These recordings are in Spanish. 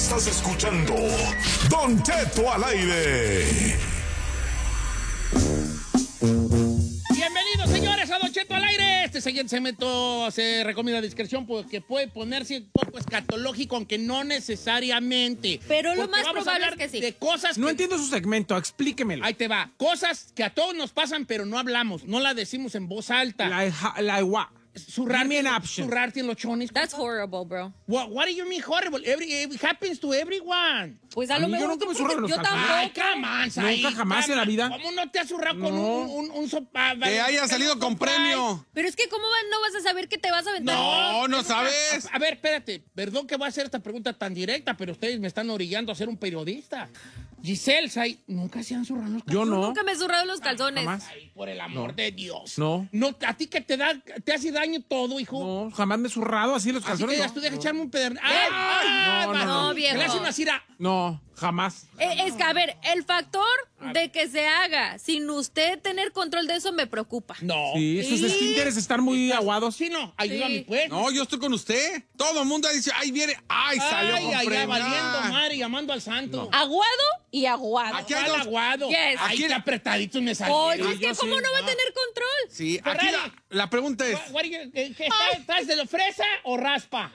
Estás escuchando Don Cheto al aire. Bienvenidos, señores, a Don Cheto al aire. Este siguiente segmento se recomienda discreción porque puede ponerse un poco escatológico, aunque no necesariamente. Pero lo Porque más vamos a probable hablar es que sí. de cosas No que... entiendo su segmento, explíquemelo. Ahí te va. Cosas que a todos nos pasan, pero no hablamos. No las decimos en voz alta. Dime an option. Zurrarte en los chones. That's horrible, bro. What do you mean horrible? It happens to everyone. Pues a lo mí yo mejor nunca me zurro en los yo calzones. Ay, tampoco. come on, Nunca Said, jamás en la vida. ¿Cómo no te has zurrado con No. un sopa? Que haya salido con premio. Pero es que no vas a saber que te vas a aventar. No sabes. A ver, espérate. Perdón que voy a hacer esta pregunta tan directa, pero ustedes me están orillando a ser un periodista. Giselle, Said, ¿nunca se han zurrado los calzones? Yo no. Nunca me he zurrado los calzones. Jamás. Ay, por el amor de Dios. No. A ti que te hace daño todo, hijo. No, jamás me he zurrado así los Así que calzones. digas, tú deja echarme un pedernal. No, viejo. Le hace una cira. No, jamás. Es que, a ver, el factor de que se haga sin usted tener control de eso me preocupa. No. Sí, esos Sí. esfínteres están muy aguados. Sí, no. Ayúdame, Sí. pues. No, yo estoy con usted. Todo el mundo dice, ay, viene. Ay, salió con ay, premio. valiendo madre, llamando al santo. Aguado y aguado. Aquí hay ¿Cuál dos. aguado? Yes. Ay, Aquí- qué apretaditos me salieron. Oye, es que yo ¿cómo sí. no va a tener control? Sí, aquí Ferrari. la pregunta es. ¿Qué estás de la fresa o raspa?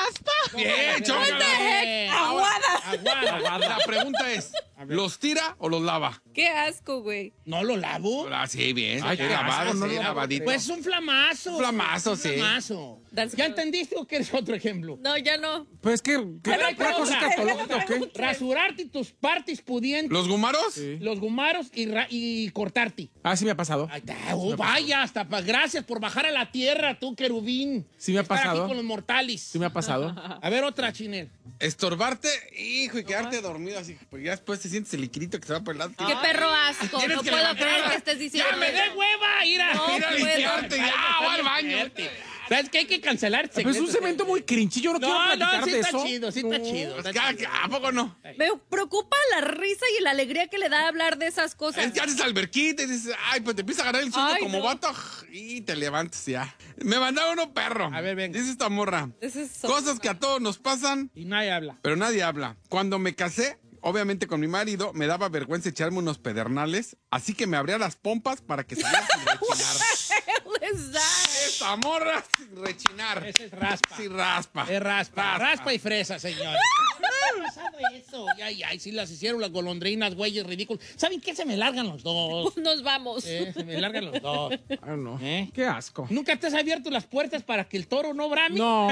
Bien, chócala. Aguada. La pregunta es, ¿los tira o los lava? Qué asco, güey. No lo lavo. Ah, sí, bien. Ay, Sí, qué lavado, asco, no sí, lo- lavadito. Pues es un flamazo. Un flamazo, sí. Flamazo. That's ¿Ya good. entendiste o quieres otro ejemplo? No, ya no. Pues que A ver, ¿una cosa otra. escatológica o qué? Rasurarte tus partes pudientes, ¿Los gumaros? Sí. los gumaros y cortarte. Ah, sí me ha pasado. Ahí está. Oh, vaya, gracias por bajar a la tierra, tú, querubín. Sí me ha Estar pasado. aquí con los mortales. Sí me ha pasado. A ver, otra, Chinel. Estorbarte, hijo, y quedarte dormido así. Porque ya después te sientes el liquidito que se va por el lado. Qué perro asco. Tienes No que puedo levantar. creer que estés diciendo ¡Ya me eso. dé hueva! Ir a No Ir a puedo. limpiarte, ya, o al baño. ¿Sabes qué? Hay que cancelar. Pero es un segmento muy cringy. Yo no, quiero platicar sí de está eso. chido, sí está chido. Pues, está chido. ¿a poco no? Me preocupa la risa y la alegría que le da hablar de esas cosas. Es que haces alberquita y dices, ay, pues te empieza a agarrar el sueño Ay, como no. vato y te levantas ya. Me mandaron uno perro. A ver, venga. Dice esta morra. This is so- Cosas que a todos nos pasan, Y nadie habla. pero nadie habla. Cuando me casé, obviamente con mi marido, me daba vergüenza echarme unos pedernales, así que me abría las pompas para que saliera sin rechinar. Hell is that? Esta morra sin rechinar. Ese es raspa. Sí, raspa. Es raspa. Raspa y fresa, señor. ¿Qué ha pasado eso? Ay, sí las hicieron las golondrinas, güeyes ridículos. ¿Saben qué? Se me largan los dos. Nos vamos. Se me largan los dos. Ah, no. ¿Eh? Qué asco. ¿Nunca te has abierto las puertas para que el toro no brame? No.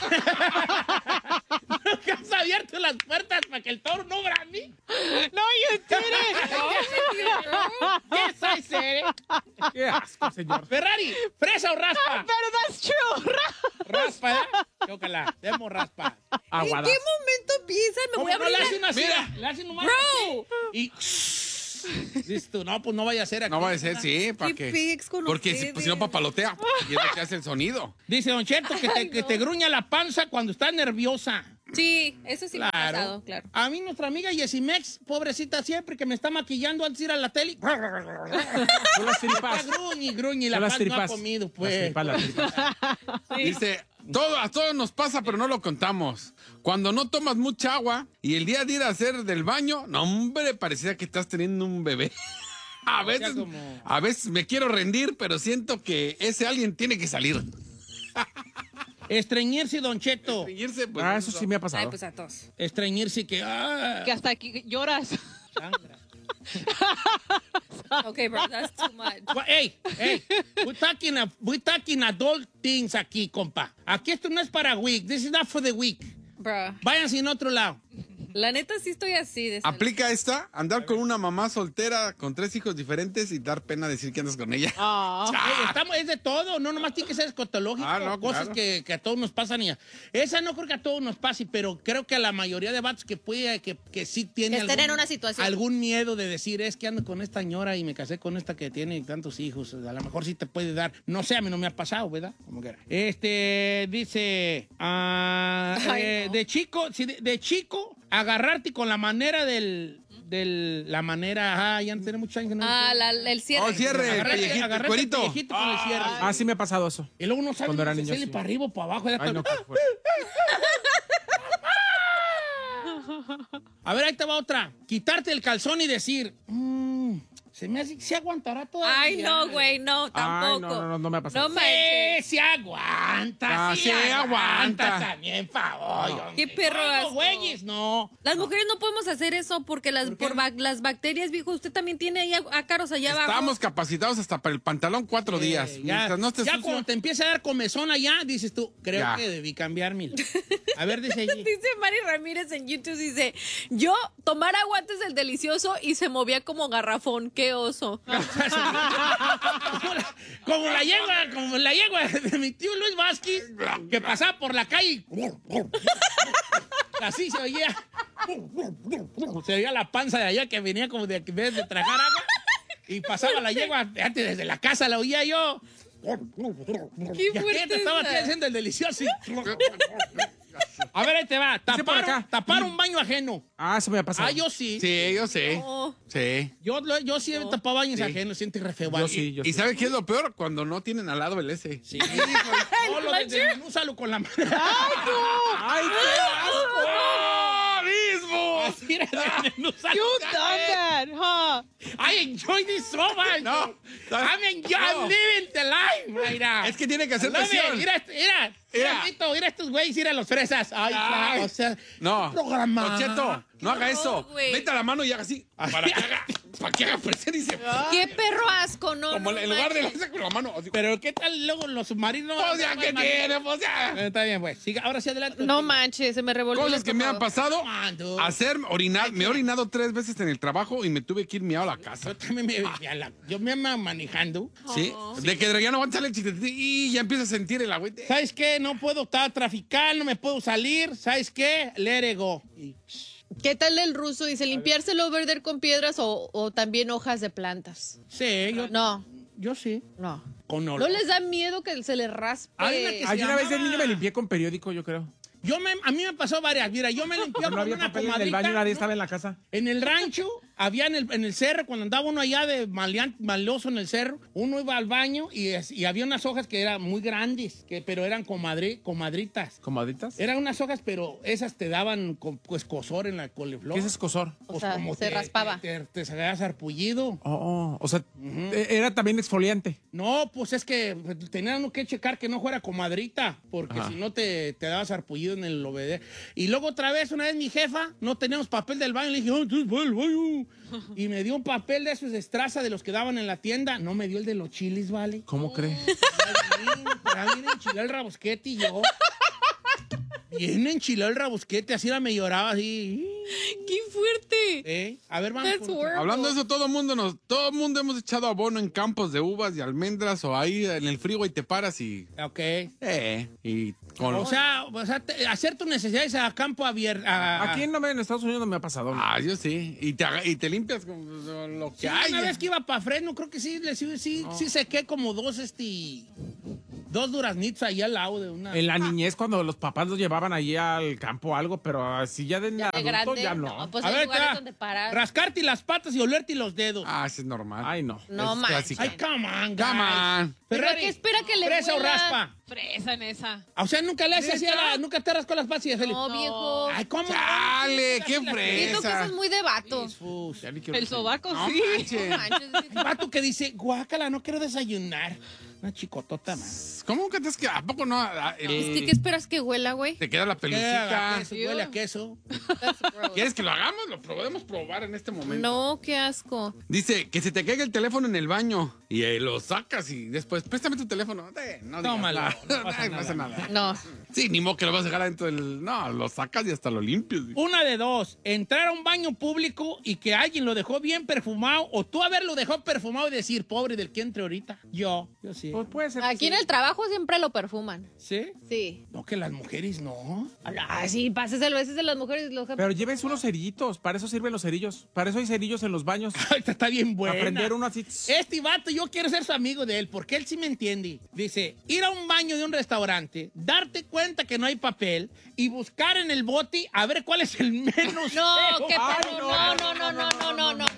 ¿Nunca has abierto las puertas para que el toro no brame? No, you didn't. Yes, I said it. Qué asco, señor. Ferrari, ¿fresa o raspa? Pero that's true. Raspa, ¿eh? Chócala, demos raspa. ¿En Aguadas. qué momento piensan? Me voy a ¿Cómo no abrir le la- hacen así? Mira. Le hacen nomás Bro. así. Y... Listo, no, pues no vaya a ser aquí. No va a ser, sí, para Qué que. pics con Porque ustedes. si no papalotea. Y es lo que hace el sonido. Dice Don Cheto que Ay, que no. te gruña la panza cuando estás nerviosa. Sí, eso sí me ha pasado, claro. A mí nuestra amiga Yesimex, pobrecita, siempre que me está maquillando antes de ir a la tele. Son las tripas. Gruñe, y la Son las paz no ha tripas. comido, Las pues. tripas, las tripas. Dice, a todos nos pasa, pero no lo contamos. Cuando no tomas mucha agua y el día de ir a hacer del baño, no, hombre, parecía que estás teniendo un bebé. A veces, como- a veces me quiero rendir, pero siento que ese alguien tiene que salir. Estreñirse, Don Cheto. Irse, pues, Ah, eso sí me ha Ay, pasado. pues a todos. Estreñirse que... Que hasta aquí lloras. sangra. Okay, bro, that's too much. Hey, we're talking adult things aquí, compa. Aquí esto no es para week. This is not for the week. Bro, Váyanse en otro lado. la neta sí estoy así de salud. Aplica esta, andar con una mamá soltera con 3 hijos diferentes y dar pena decir que andas con ella. Es de todo, no nomás tiene que ser escotológico, Ah, no, cosas claro. que a todos nos pasan. Esa no creo que a todos nos pase, pero creo que a la mayoría de vatos que sí tiene Que estén en una situación. algún miedo de decir, es que ando con esta señora y me casé con esta que tiene tantos hijos, a lo mejor sí te puede dar, no sé, a mí no me ha pasado, ¿verdad? Como quiera. Dice, Ay, no. de chico, agarrarte con la manera la manera, ya no tiene muchos años que no. El cierre. Oh, el cierre, el pellejito, el cuerito. El pellejito con el cierre. Ah, sí me ha pasado eso. Y luego no sabe Cuando era si niño, hacerle sí. para arriba o para abajo. Ay, no, qué fuerte. A ver, ahí te va otra. Quitarte el calzón y decir, se me hace que se aguantará todavía. Ay, no, güey, no, tampoco. No me ha pasado. No manches. Se aguanta, sí aguanta. También, favor. Qué perro No, asco. güeyes, no. Las mujeres no podemos hacer eso porque las bacterias, viejo, usted también tiene ahí ácaros allá abajo. Estamos capacitados hasta para el pantalón 4 días. Ya, Mientras no estés ya sucio. cuando te empieza a dar comezón allá, dices tú, creo Ya. que debí cambiármelo. A ver, dice allí. Dice Mari Ramírez en YouTube, dice, yo tomar agua antes del delicioso y se movía como garrafón, qué oso. como la yegua de mi tío Luis Vázquez, que pasaba por la calle. Así se oía. Se oía la panza de allá que venía como de en vez de tragar agua. Y pasaba la yegua, fíjate, desde la casa la oía yo. Qué Y aquí fuerte te estaba esa. haciendo el delicioso. A ver, ahí te va. Dice por acá. Tapar un baño ajeno. Ah, eso me ha pasado. Ah, yo sí. Sí, yo sé. No. Sí. Yo sí he tapado baños Sí. ajenos, siente re feo. Yo ¿vale? sí, yo ¿Y sí. sabe qué es lo peor? Cuando no tienen al lado el S. Sí. No, lo úsalo con la mano. ¡Ay, qué asco! ¡Oh, mismo! Así era, desmenúzalo. You done that, huh? I enjoy this so much. No. I'm No. living the life right now. Es que tiene que hacer Love it. presión. Mira, estos güeyes, mira los fresas. Ay, o sea, No. programa. Don Cheto, no haga eso. güey. Meta la mano y haga así. Para que haga presión y se. Qué perro asco, no. Como no en lugar de la manches. con la mano. Así. Pero ¿qué tal luego los submarinos? Pues ya que tiene, pues ya. Está bien, pues. Siga, ahora sí adelante. No manches, se me revolvió. Cosas el que me han estómago. pasado. Mando. Me he orinado 3 veces en el trabajo y me tuve que ir miado a la casa. Yo también yo me ando manejando. ¿Sí? De que ya no aguanta el chiste y ya empieza a sentir el agüite. ¿Sabes qué? No puedo estar traficando, no me puedo salir. ¿Sabes qué? Let it go. Y- ¿Qué tal el ruso? Dice, ¿limpiárselo verder con piedras o también hojas de plantas? Sí, yo sí. No. Con ¿No olor. les da miedo que se les raspe? Hay una que Ay, se una vez de llamaba- niño me limpié con periódico, yo creo. A mí me pasó varias. Mira, yo me limpiaba No con había una papel en el comadrita. baño, nadie estaba en la casa. En el rancho, había en el cerro, cuando andaba uno allá de maloso en el cerro, uno iba al baño y había unas hojas que eran muy grandes, pero eran comadritas. ¿Comaditas? Eran unas hojas, pero esas te daban escozor en la coliflor. ¿Qué es escosor? O sea, se raspaba. Te sacabas sarpullido. O sea, era también exfoliante. No, pues es que tenían que checar que no fuera comadrita, porque Ajá. si no te dabas sarpullido en el obede. Y luego otra vez, una vez mi jefa, no teníamos papel del baño, le dije, entonces voy al baño. Y me dio un papel de esos de estraza de los que daban en la tienda, no me dio el de los chiles, ¿vale? ¿Cómo cree? Pero bien enchilado el rabosquete y yo. Bien enchilado el rabosquete, así me lloraba así. ¡Qué fuerte! A ver, vamos. That's por- horrible. Hablando de eso, todo el mundo hemos echado abono en campos de uvas y almendras o ahí en el frío y te paras y. Ok. Y con O sea, hacer tus necesidades a campo abierto. Aquí en Estados Unidos no me ha pasado. Ah, yo sí. Y te limpias con lo que Sí, hay. una vez que iba para Fresno, creo que sí sequé como dos duraznitos ahí al lado de una. En la niñez, cuando los papás los llevaban allí al campo o algo, pero así ya de Ya de adulto, grande, ya no. pues A hay ver, lugares te va. donde parar. Rascarte las patas y olerte los dedos. Ah, eso es normal. Ay, no. No Es manches. clásica. Ay, come on, guys. Come on. ¿Pero Ferrari, qué espera que le ¿fresa o huela? raspa? Fresa en esa. O sea, nunca le haces así nunca te rascó las patas y así. No, viejo. Ay, ¿cómo? Chale, qué Siento que eso fresa. es muy de vato. Jesús. El sobaco, No sí. manches. No manches. El vato que dice, guácala, no quiero desayunar. Una chicotota, man. ¿Cómo que te es que a poco no? Es que, ¿qué esperas que huela, güey? Te queda la Huele a pelucita. queso, huele a queso. That's gross. ¿Quieres que lo hagamos? Lo podemos probar en este momento. No, qué asco. Dice que se te caiga el teléfono en el baño y lo sacas y después, préstame tu teléfono. No digas Tómalo, nada. no pasa Ay, no pasa nada. nada. No. Sí, ni modo que lo vas a dejar adentro del. No, lo sacas y hasta lo limpias. Una de dos, entrar a un baño público y que alguien lo dejó bien perfumado, o tú haberlo dejado perfumado y decir, pobre del que entre ahorita. Yo sí. Pues puede ser. Aquí en el trabajo siempre lo perfuman. ¿Sí? Sí. No, que las mujeres no. Ah, sí, pases a veces de las mujeres. Pero lleves unos cerillitos, para eso sirven los cerillos. Para eso hay cerillos en los baños. Esta está bien buena. Aprender uno así. Este vato, yo quiero ser su amigo de él, porque él sí me entiende. Dice, ir a un baño de un restaurante, darte cuenta que no hay papel y buscar en el bote a ver cuál es el menos No, feo. qué Ay, perro. no, No.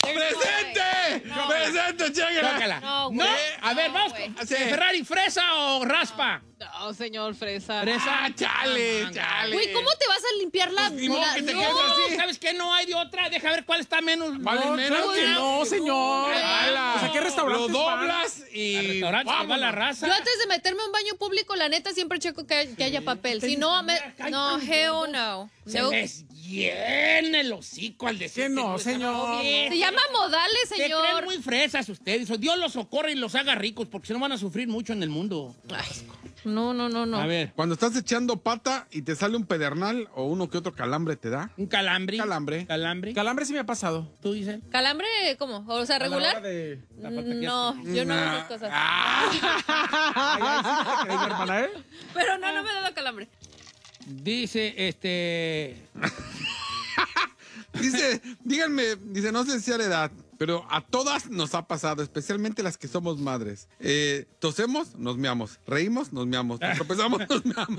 ¡Presente! ¡Presente, chéguela! Tócala. No, No, güey. a ver, No, vamos. güey. con- Ferrari, ¿fresa o raspa? No, señor Fresa. Fresa. ¡Ah, chale, Ah, chale! Güey, ¿cómo te vas a limpiar la... Pues, ni modo que te no. quedes así. ¿Sabes qué? No hay de otra. Deja ver cuál está menos. Vale, no, menos claro que No, señor. Mala. O sea, ¿qué restaurantes Lo van? doblas Al y restaurante que va la raza. Yo antes de meterme a un baño público, la neta, siempre checo que haya papel. Si no, no, hell no. Se No. les llena el hocico al decir ¿Qué no, que señor? Se llama modales, Se creen señor. muy fresas ustedes. O Dios los socorre y los haga ricos, porque si no van a sufrir mucho en el mundo. No, no, no, no. A ver, Cuando estás echando pata y te sale un pedernal o uno que otro calambre te da. un calambre. Calambre. Calambre. Calambre sí me ha pasado. ¿Tú dices? ¿Calambre cómo? O sea, A la hora ¿regular? de- No, yo no hago esas cosas. Ay, ay, sí te creí, hermana, ¿eh? Pero no me ha dado calambre. Dice, Dice, díganme, dice, no sé si sea la edad, pero a todas nos ha pasado, especialmente las que somos madres. Tosemos, nos meamos. Reímos, nos meamos. Nos tropezamos, nos meamos.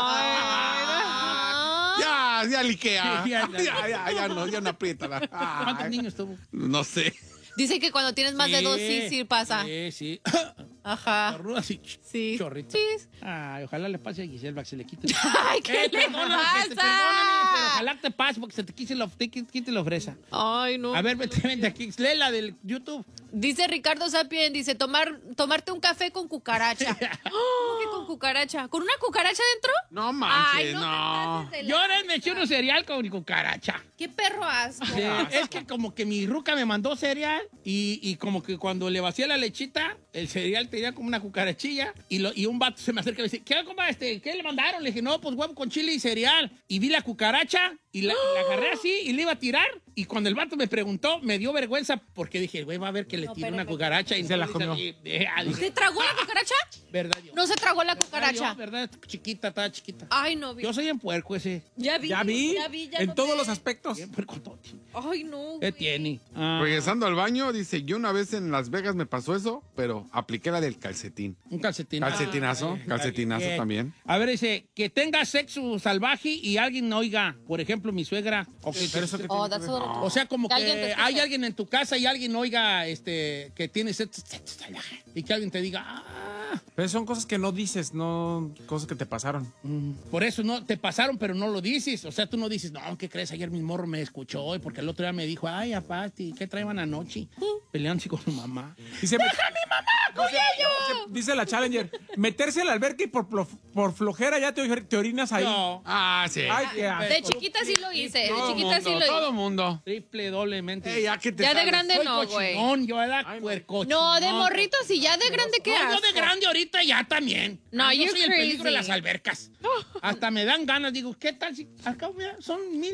Ya liquea. Ya, Ya no aprieta. ¿cuántos niños tuvo? No sé. Dice que cuando tienes más de dos, sí pasa. Sí, sí. Ajá. Ruda, así, Sí. chorrito. Sí. Ay, ojalá le pase a Giselle para que se le quite. Ay, ¿qué le Perdóname, pasa? pero ojalá te pase porque se te quite la fresa. Ay, no. A ver, vete aquí. Lee la del YouTube. Dice Ricardo Sapien, dice, tomarte un café con cucaracha. ¿Cómo que con cucaracha? ¿Con una cucaracha dentro? No manches, Ay, no. te pases de la- Yo ahora me eché unos cereal con cucaracha. ¡Qué perro asco! Sí, es que como que mi ruca me mandó cereal y como que cuando le vacié la lechita, el cereal tenía como una cucarachilla y un vato se me acerca y me dice, ¿qué, compa, qué le mandaron? Le dije, no, pues huevo con chile y cereal. Y vi la cucaracha y la agarré así y le iba a tirar. Y cuando el vato me preguntó, me dio vergüenza porque dije, güey, va a ver que le tiré una cucaracha y Se la comió. ¿Se tragó la cucaracha? ¿Verdad, yo? No se tragó la ¿Verdad, cucaracha. yo? ¿Verdad? Chiquita, estaba chiquita. Ay, no vi. Yo soy en puerco ese. Ya vi. Ya vi. ya En todos noté. los aspectos. Bien puercotote. Ay, no. ¿Qué güey. tiene? Regresando al baño, dice, yo una vez en Las Vegas me pasó eso, pero apliqué la del calcetín. Un calcetín. Calcetinazo, calcetinazo Bien. también. A ver, dice, que tenga sexo salvaje y alguien no oiga. Por ejemplo, mi suegra. O, que- Pero eso que Oh, that's what- o sea, como Que alguien te que escuche. hay alguien en tu casa y alguien oiga que tiene sexo salvaje. Y que alguien te diga, Pero son cosas que no dices, no cosas que te pasaron. por eso no te pasaron, pero no lo dices. O sea, tú no dices, no, ¿qué crees? Ayer mi morro me escuchó y porque el otro día me dijo, ay, apati, ¿qué traían anoche? Peleándose con su mamá. Dice, ¡deja a mi mamá con ellos! Dice la Challenger, meterse a la alberca y por flojera ya te orinas ahí. No. Ah, sí. Ay, qué asco. De chiquita sí lo hice. De Todo chiquita sí mundo, lo todo hice. mundo. Triple, doblemente. Ya que te Ya de sales. grande Soy no, güey. cochinón, yo era puercochón. No, de morrito sí, ya de grande qué No, yo de asco. grande ahorita ya también. No, yo you're soy el peligro de crazy. las albercas. Hasta me dan ganas. Digo, ¿qué tal si acá mira, son 1,000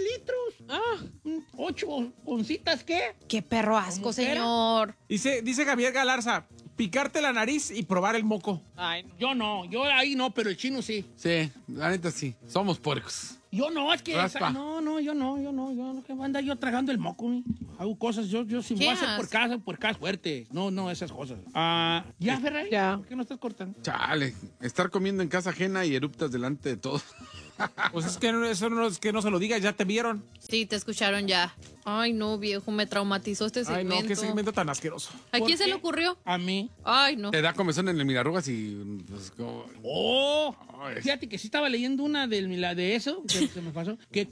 litros? 8 oncitas, ¿qué? Qué perro asco, ¿Cómo que era? señor. Dice Javier Galarza, picarte la nariz y probar el moco. Ay, no. Yo no, yo ahí no, pero el chino sí. Sí, la neta sí. Somos puercos. Yo no, es que... Raspa. No, yo no. ¿Qué voy a andar yo tragando el moco? ¿Eh? Hago cosas, yo si me voy a hacer por casa fuerte. No, esas cosas. ¿Ya, Ferrari? Ya. ¿Por qué no estás cortando? Chale, estar comiendo en casa ajena y eruptas delante de todos. Pues es que eso no es que no se lo digas, ya te vieron. Sí, te escucharon ya. Ay, no, viejo, me traumatizó este Ay, segmento. no, qué segmento tan asqueroso. ¿A ¿Por quién se qué? le ocurrió? A mí. Ay, no. Te da comezón en el mirarrugas y pues como... ¡Oh! Ay. Fíjate que sí estaba leyendo una de eso, que se me pasó, que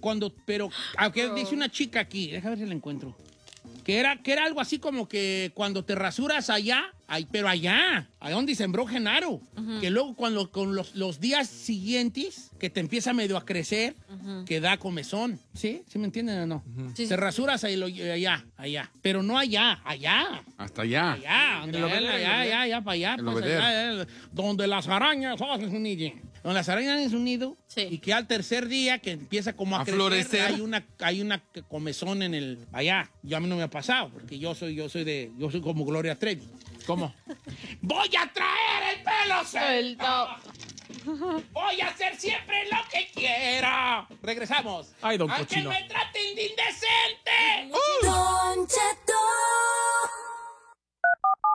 aunque dice una chica aquí, déjame ver si la encuentro, que era algo así como que cuando te rasuras allá, pero allá donde sembró Genaro, que luego con los días siguientes, que te empieza medio a crecer, que da comezón, ¿sí? ¿Sí me entienden o no? Sí, Te sí. rasuras ahí, allá, pero no allá, Hasta allá. allá, para allá, El pues, obeder. allá, donde las arañas hacen su nido. Donde las arañas hacen su nido, Sí. y que al tercer día que empieza como a A crecer, florecer. hay una comezón en el allá. Yo a mí no me ha pasado, porque yo soy como Gloria Trevi. ¿Cómo? Voy a traer el pelo suelto. Suelto. Voy a hacer siempre lo que quiera. Regresamos. Ay, don Aunque Cochino. me traten de indecente. Don Cheto.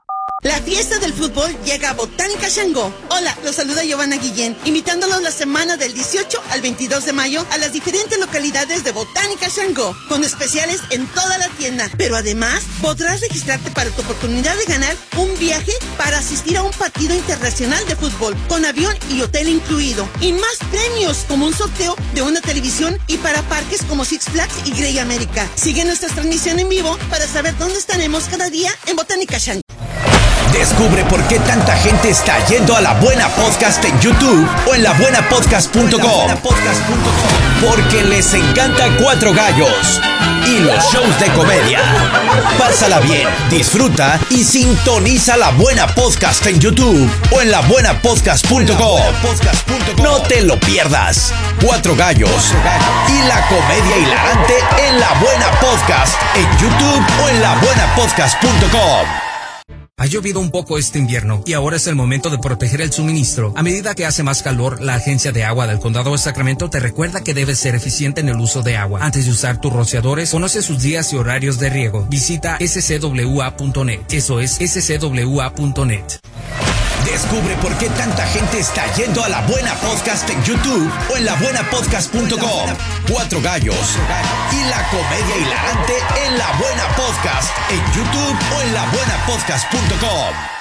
La fiesta del fútbol llega a Botánica Xangó. Hola, los saluda Giovanna Guillén, invitándolos la semana del 18 al 22 de mayo a las diferentes localidades de Botánica Xangó, con especiales en toda la tienda. Pero además, podrás registrarte para tu oportunidad de ganar un viaje para asistir a un partido internacional de fútbol, con avión y hotel incluido. Y más premios, como un sorteo de una televisión y para parques como Six Flags y Grey America. Sigue nuestra transmisión en vivo para saber dónde estaremos cada día en Botánica Xangó. Descubre por qué tanta gente está yendo a La Buena Podcast en YouTube o en labuenapodcast.com. Porque les encanta Cuatro Gallos y los shows de comedia. Pásala bien, disfruta y sintoniza La Buena Podcast en YouTube o en labuenapodcast.com. No te lo pierdas. Cuatro Gallos y la comedia hilarante en La Buena Podcast en YouTube o en labuenapodcast.com. Ha llovido un poco este invierno y ahora es el momento de proteger el suministro. A medida que hace más calor, la Agencia de Agua del Condado de Sacramento te recuerda que debes ser eficiente en el uso de agua. Antes de usar tus rociadores, conoce sus días y horarios de riego. Visita scwa.net. Eso es scwa.net. Descubre por qué tanta gente está yendo a La Buena Podcast en YouTube o en labuenapodcast.com. Cuatro Gallos y la comedia hilarante en La Buena Podcast en YouTube o en labuenapodcast.com.